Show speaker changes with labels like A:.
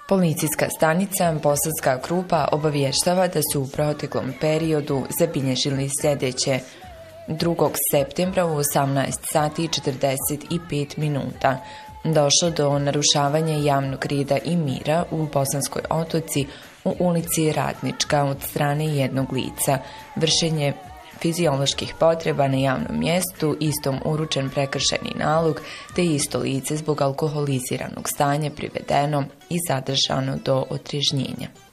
A: Policijska stanica Bosanska Krupa obavještava da su u proteklom periodu zabilježili sljedeće: 2. septembra u 18 sati i 45 minuta došlo do narušavanja javnog reda i mira u Bosanskoj Otoci u ulici Radnička od strane jednog lica. Vršenje fizioloških potreba na javnom mjestu, istom uručen prekršajni nalog, te isto lice zbog alkoholiziranog stanja privedeno i zadržano do otrežnjenja.